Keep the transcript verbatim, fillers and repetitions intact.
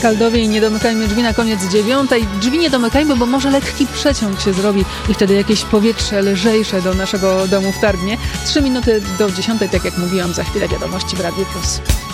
Skaldowie, nie domykajmy drzwi na koniec dziewiątej. Drzwi nie domykajmy, bo może lekki przeciąg się zrobi i wtedy jakieś powietrze lżejsze do naszego domu wtargnie. Trzy minuty do dziesiątej, tak jak mówiłam, za chwilę wiadomości w Radiu Plus.